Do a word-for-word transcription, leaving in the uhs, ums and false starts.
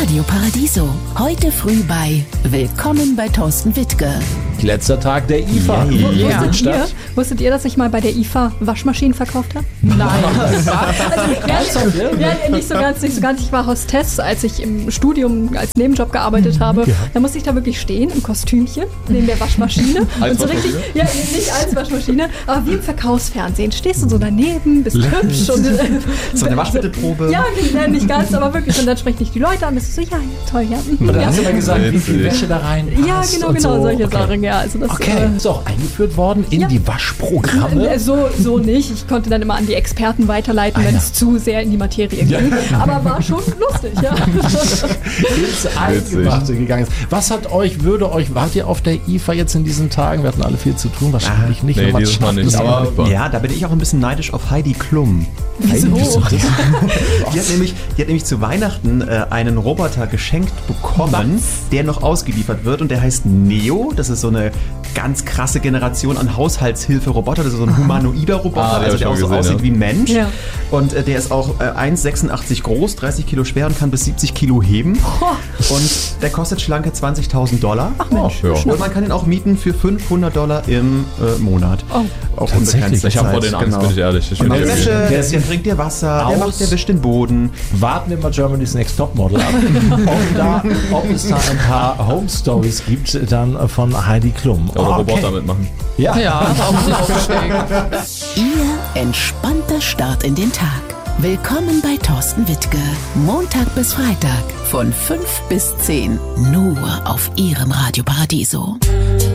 Radio Paradiso. Heute früh bei Willkommen bei Thorsten Wittke. Letzter Tag der I F A. Yeah. Ja. Wusstet, ihr, wusstet ihr, dass ich mal bei der I F A Waschmaschinen verkauft habe? Nein. also, ja, ja, nicht so ganz, nicht so ganz. Ich war Hostess, als ich im Studium als Nebenjob gearbeitet habe. Ja. Da musste ich da wirklich stehen, im Kostümchen, neben der Waschmaschine. Als und so richtig, ja, nicht als Waschmaschine, aber wie im Verkaufsfernsehen. Stehst du so daneben, bist hübsch. Und, so eine Waschmittelprobe. Ja, nicht ganz, aber wirklich. Und dann sprechen dich die Leute an. Das ist so, ja, toll, ja. Und dann ja. hast du mal gesagt, wie viel Wäsche da rein passt. Ja, genau, genau, so. solche okay. Sachen. Ja, also das, okay, äh, ist auch eingeführt worden in ja. die Waschprogramme? So, so nicht. Ich konnte dann immer an die Experten weiterleiten, ah, wenn ja. es zu sehr in die Materie ging. Ja. Aber war schon lustig, ja. Ins Eingemachte gegangen ist. Was hat euch, würde euch, wart ihr auf der I F A jetzt in diesen Tagen? Wir hatten alle viel zu tun, wahrscheinlich ah, nicht. Nee, dieses Mal nicht. Aber ja, da bin ich auch ein bisschen neidisch auf Heidi Klum. Wieso? die, hat nämlich, die hat nämlich zu Weihnachten äh, einen Roboter geschenkt bekommen, Was? der noch ausgeliefert wird und der heißt Neo. Das ist so eine ganz krasse Generation an Haushaltshilfe-Roboter. Das ist so ein humanoider Roboter, ah, also der auch so gesehen, aussieht ja. wie ein Mensch. Ja. Und äh, der ist auch äh, eins Komma sechsundachtzig groß, dreißig Kilo schwer und kann bis siebzig Kilo heben. Oh. Und der kostet schlanke zwanzigtausend Dollar. Ach Mensch. Oh, ja. Und man kann ihn auch mieten für fünfhundert Dollar im äh, Monat. Oh. Auch unbegrenzte Ich habe vor den Angst, genau. bin ich ehrlich. Ich und der Wäsche, der, der bringt dir Wasser, der, macht, der wischt den Boden. Warten wir mal Germany's Next Topmodel ab, ob, da, ob es da ein paar Home Stories gibt dann von Heidi Klum. Oder oh, okay. Roboter mitmachen. Ja, ja auch Ihr entspannter Start in den Tag. Willkommen bei Thorsten Wittke. Montag bis Freitag von fünf bis zehn. Nur auf Ihrem Radio Paradiso.